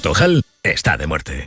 Portojal está de muerte.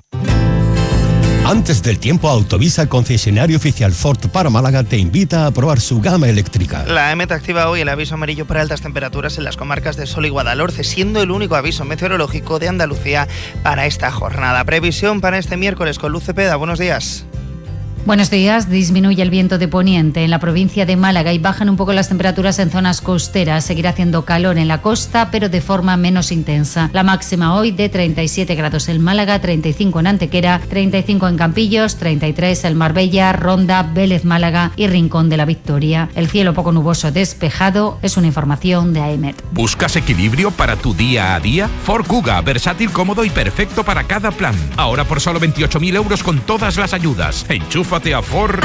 Antes del tiempo, Autovisa, concesionario oficial Ford para Málaga, te invita a probar su gama eléctrica. La EMET activa hoy el aviso amarillo por altas temperaturas en las comarcas de Sol y Guadalhorce, siendo el único aviso meteorológico de Andalucía para esta jornada. Previsión para este miércoles con Luz Cepeda. Buenos días. Buenos días. Disminuye el viento de poniente en la provincia de Málaga y bajan un poco las temperaturas en zonas costeras. Seguirá haciendo calor en la costa, pero de forma menos intensa. La máxima hoy de 37 grados en Málaga, 35 en Antequera, 35 en Campillos, 33 en Marbella, Ronda, Vélez Málaga y Rincón de la Victoria. El cielo poco nuboso despejado es una información de AEMET. ¿Buscas equilibrio para tu día a día? Ford Kuga, versátil, cómodo y perfecto para cada plan. Ahora por solo 28.000 euros con todas las ayudas. Enchúfate a Ford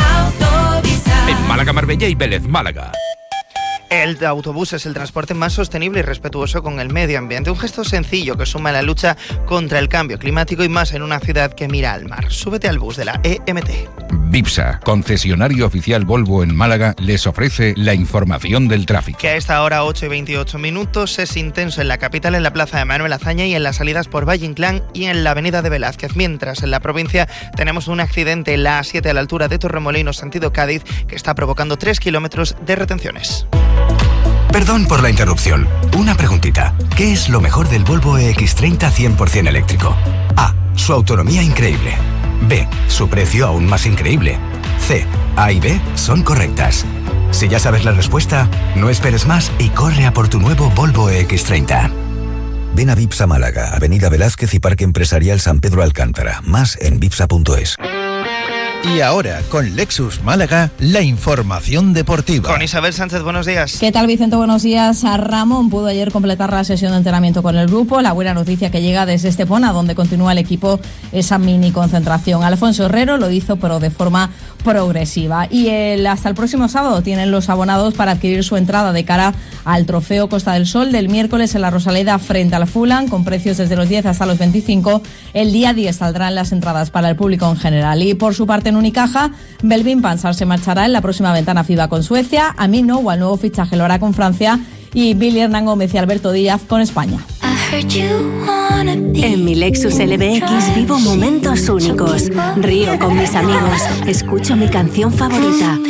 en Málaga, Marbella y Vélez Málaga. El autobús es el transporte más sostenible y respetuoso con el medio ambiente. Un gesto sencillo que suma a la lucha contra el cambio climático y más en una ciudad que mira al mar. Súbete al bus de la EMT. Vipsa, concesionario oficial Volvo en Málaga, les ofrece la información del tráfico. Que a esta hora, 8:28, es intenso en la capital, en la plaza de Manuel Azaña y en las salidas por Valle Inclán y en la avenida de Velázquez. Mientras en la provincia tenemos un accidente en la A7 a la altura de Torremolinos, sentido Cádiz, que está provocando 3 kilómetros de retenciones. Perdón por la interrupción. Una preguntita. ¿Qué es lo mejor del Volvo EX30 100% eléctrico? A. Su autonomía increíble. B. Su precio aún más increíble. C. A y B son correctas. Si ya sabes la respuesta, no esperes más y corre a por tu nuevo Volvo EX30. Ven a Vipsa Málaga, Avenida Velázquez y Parque Empresarial San Pedro Alcántara. Más en vipsa.es. Y ahora, con Lexus Málaga, la información deportiva. Con Isabel Sánchez, buenos días. ¿Qué tal, Vicente? Buenos días. Ramón pudo ayer completar la sesión de entrenamiento con el grupo. La buena noticia que llega desde Estepona, donde continúa el equipo esa mini concentración. Alfonso Herrero lo hizo, pero de forma progresiva. Y hasta el próximo sábado tienen los abonados para adquirir su entrada de cara al Trofeo Costa del Sol del miércoles en la Rosaleda frente al Fulham, con precios desde los 10 hasta los 25. El día 10 saldrán las entradas para el público en general. Y por su parte, en Unicaja, Belvin Pansar se marchará en la próxima ventana FIBA con Suecia. Amino, o al nuevo fichaje, lo hará con Francia. Y Billy Hernán Gómez y Alberto Díaz con España. En mi Lexus LBX vivo momentos únicos. Río con mis amigos. Escucho mi canción favorita.